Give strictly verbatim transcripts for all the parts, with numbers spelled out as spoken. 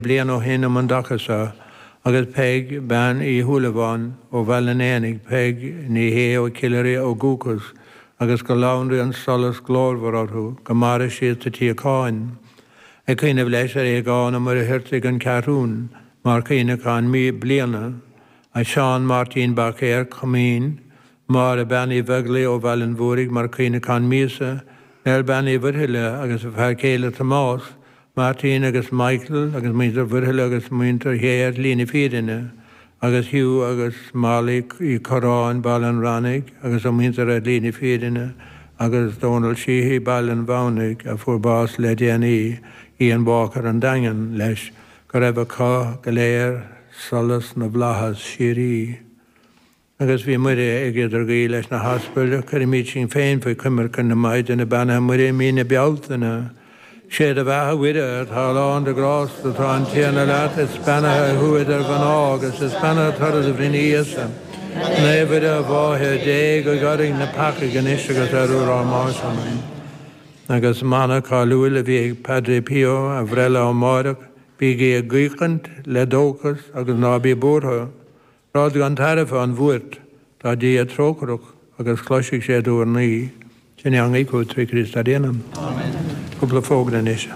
blian ó hin am an dachasa, agus peg ban I hulavan ó Valanénig, peg ní hé ó Killery ó Gúcas, agus go laundry an solas glórvararhu, go mara siad ta tí cáin. E cíine bhleis ar é gána mar a hirtig an carún, mar cíine cáin mí bliana, a Sean Martin Bacéir Comín, mar a baní vegli ó Valenvurig, mar cíine cáin mísa, er baní virhile agus a bhecéile Tomás, Martin agus Michael, agus mítar virhile agus mítar héir lína fídine, agus Hugh agus Malik I Corán Balan Rannig, agus a mítar a lína fídine, agus Donald Sheehy Balan Vaunig, a fuair bás le déanaí Ian Walker an dagan leis, go raibh a cá go léir solas na bhlachas sirí. Agus bhí muire ag idir gaí leis na haspáile, chuir míid sin féin faoi cumar chun na maid na banna muire mína bealtainna. Séad a bheitha uire tháileán de grás do tá an tíana leat is spanathe thuidir van águs is spanathe tarad a bhrín íasa. Néhid a bháthe dé go garing na pacha gan iste agus arú rá másanna. Agus mana cá luúil a bhí ag Padre Pio a bhreile ó máireach, bhí a gcuicant le dóchas agus ná bí búrtha. Rád gan tarafa an bhuairt, tá dí a trócarach agus chluisigh sé dúr ní, sin an ícú trí Christa déanam. Cúpla fógna níise.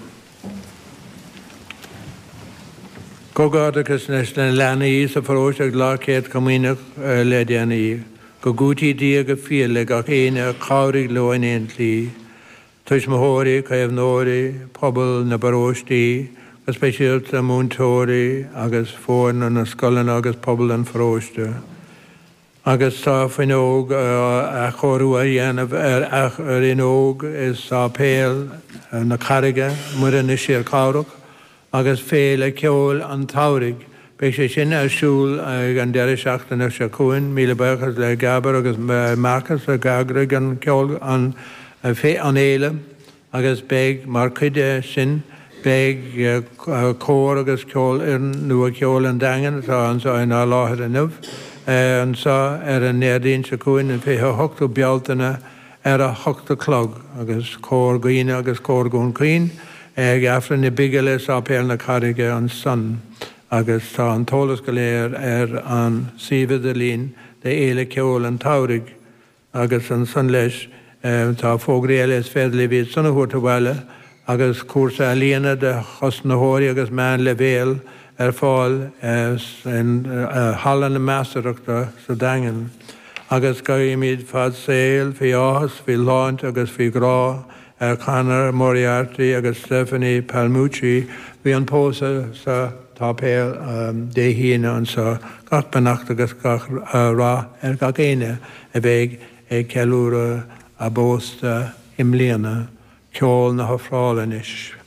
Cógádagus nes na leanaí sa fóisteach lácéad comínach le déanaí, go gútaí dí go fialig ach éine a cáirigh leoin éontlí, tuis móthóirí, caibh nóirí, pobl na baróistí, agus speisialt a múntóirí, agus fórna na scolan agus pobl an fróiste. Agus tá faoin óg a chorú a dhéanamh ar in óg is tá péal na carige muire na siar cáireach, agus féil a ceol an táirigh, be sé sin arsúil ag an deire seachtainna se cuain, míle bechas le gabar agus marcas a gagra an ceol an fé an éile, agus beg mar cuide sin, beg cór agus ceol ar nua ceol an dagan, tá an sa in á láthir a nuh, an sa ar an néadaín sa cuain an fé hochtú bealtainna ar a hochta clog, agus cór gaoine agus cór gún cuin, ag afran na bigile sa péal na carige an san, agus tá an tólas go léir ar an siomh a lín de éile ceol an táirigh, agus an san leis tá fógraí is féidir le bhíad sanna thuirta bhile, agus cuasa a líana de chosnathirí agus meán le bhéal ar fáil in hallan na meastarachta sa dagan. Agus gaimid fad saoil, fi áhas, fi láint agus fi grá, ar Conor Moriarty agus Stephanie Palmucci, fi an pósa sa tápéal um, déhíine an sa gach benacht agus gach uh, rá ar gach éine a bheith ag cealúra a bósta imlíana ceol na hafrálanis.